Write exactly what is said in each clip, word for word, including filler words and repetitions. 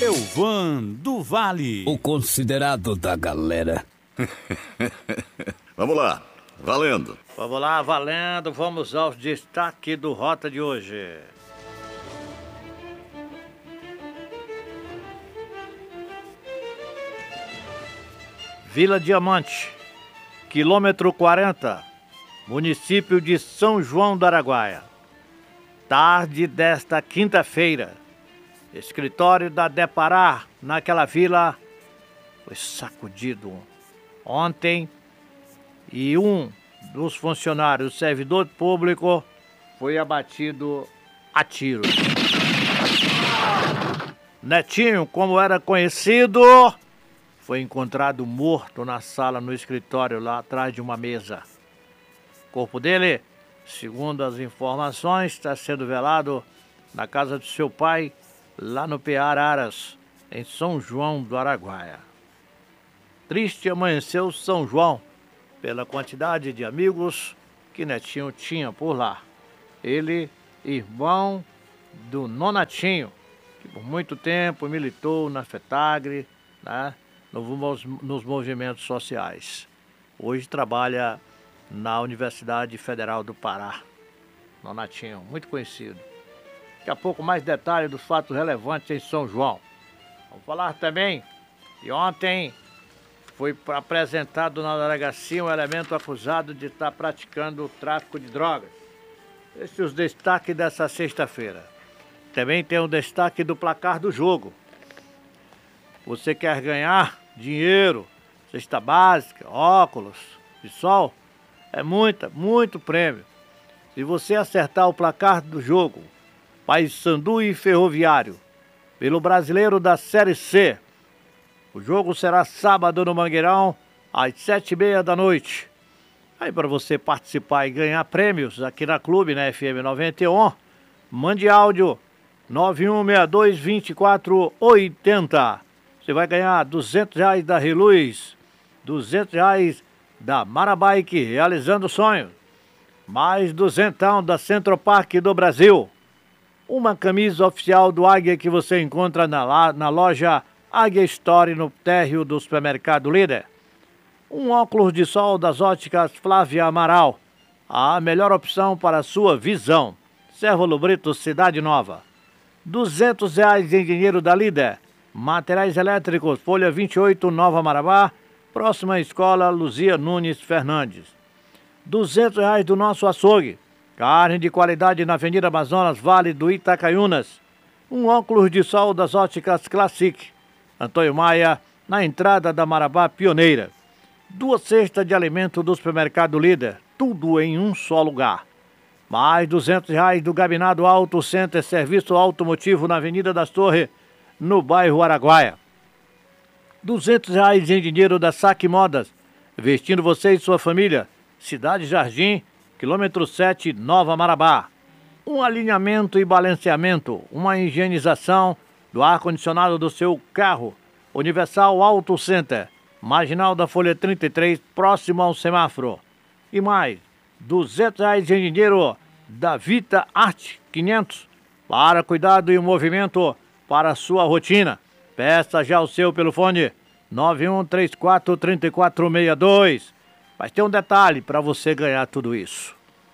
Elvan do Vale, o considerado da galera. Vamos lá, valendo. Vamos lá, valendo. Vamos aos destaques do Rota de hoje. Vila Diamante, quilômetro quarenta, município de São João do Araguaia. Tarde desta quinta-feira, escritório da Deparar, naquela vila, foi sacudido ontem e um dos funcionários, servidor público, foi abatido a tiro. Netinho, como era conhecido, foi encontrado morto na sala, no escritório, lá atrás de uma mesa. O corpo dele, segundo as informações, está sendo velado na casa de seu pai, lá no P A Araras, em São João do Araguaia. Triste amanheceu São João pela quantidade de amigos que Netinho tinha por lá. Ele, irmão do Nonatinho, que por muito tempo militou na FETAGRE, né, nos movimentos sociais. Hoje trabalha na Universidade Federal do Pará. Nonatinho, muito conhecido. Daqui a pouco mais detalhes dos fatos relevantes em São João. Vamos falar também que ontem foi apresentado na delegacia um elemento acusado de estar praticando o tráfico de drogas. Esses são os destaques dessa sexta-feira. Também tem o destaque do placar do jogo. Você quer ganhar dinheiro, cesta básica, óculos de sol? É muita, muito prêmio. Se você acertar o placar do jogo, Paysandu e Ferroviário, pelo Brasileiro da Série C, o jogo será sábado no Mangueirão, às sete e meia da noite. Aí para você participar e ganhar prêmios aqui na Clube, na F M noventa e um, mande áudio nove um seis dois, dois quatro oito zero. Você vai ganhar duzentos reais da Reluz, duzentos reais da Marabike, realizando sonhos, mais duzentão da Centropark do Brasil, uma camisa oficial do Águia que você encontra na, na loja Águia Store no térreo do supermercado Líder, um óculos de sol das óticas Flávia Amaral, a melhor opção para a sua visão, Cérvulo Brito, Cidade Nova, duzentos reais em dinheiro da Líder, materiais elétricos, Folha vinte e oito, Nova Marabá, próxima à escola Luzia Nunes Fernandes. duzentos reais do nosso açougue, carne de qualidade na Avenida Amazonas, Vale do Itacaiunas. Um óculos de sol das óticas Classic, Antônio Maia, na entrada da Marabá Pioneira. Duas cestas de alimento do supermercado Líder, tudo em um só lugar. Mais duzentos reais do Gabinado Auto Center, serviço automotivo na Avenida das Torres, no bairro Araguaia. duzentos reais em dinheiro da Saque Modas, vestindo você e sua família. Cidade Jardim, quilômetro sete, Nova Marabá. Um alinhamento e balanceamento, uma higienização do ar-condicionado do seu carro. Universal Auto Center, Marginal da Folha trinta e três, próximo ao semáforo. E mais, duzentos reais em dinheiro da Vita Arte quinhentos, para cuidado e movimento para a sua rotina. Peça já o seu pelo fone nove um três quatro, três quatro seis dois. Mas tem um detalhe para você ganhar tudo isso.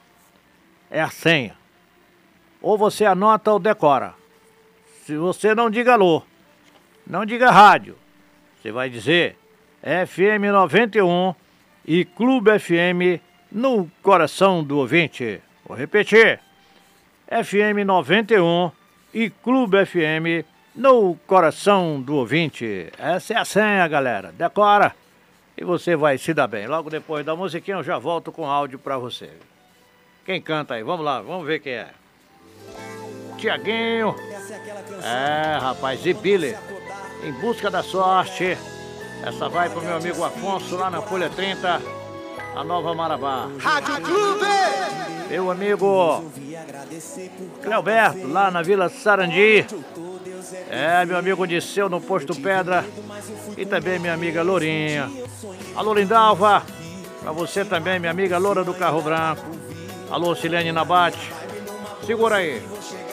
É a senha. Ou você anota ou decora. Se você não diga alô, não diga rádio, você vai dizer F M noventa e um e Clube F M no coração do ouvinte. Vou repetir. F M noventa e um e Clube F M no coração do ouvinte. Essa é a senha, galera. Decora e você vai se dar bem. Logo depois da musiquinha eu já volto com áudio pra você. Quem canta aí? Vamos lá, vamos ver quem é. Tiaguinho. É, rapaz, e Billy. Em busca da sorte. Essa vai pro meu amigo Afonso lá na Folha trinta, a Nova Marabá. Rádio Clube! Meu amigo Cleoberto, lá na Vila Sarandi. É, meu amigo Disseu no Posto Pedra. E também minha amiga Lourinha. Alô, Lindalva. Pra você também, minha amiga Loura do Carro Branco. Alô, Silene Nabate. Segura aí.